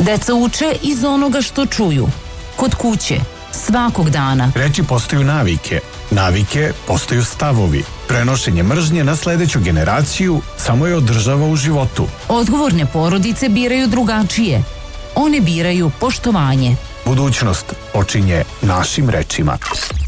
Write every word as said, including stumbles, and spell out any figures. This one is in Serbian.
Deca uče iz onoga što čuju. Kod kuće, svakog dana. Reči postaju navike. Navike postaju stavovi. Prenošenje mržnje na sledeću generaciju samo je održava u životu. Odgovorne porodice biraju drugačije. One biraju poštovanje. Budućnost počinje našim rečima.